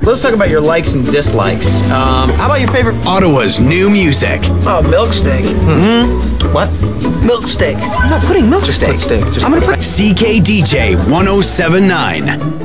let's talk about your likes and dislikes. How about your favorite? Ottawa's new music. Oh, milk steak. What? Milk steak. I'm not putting milk steak. Put steak. I'm gonna put CKDJ 1079.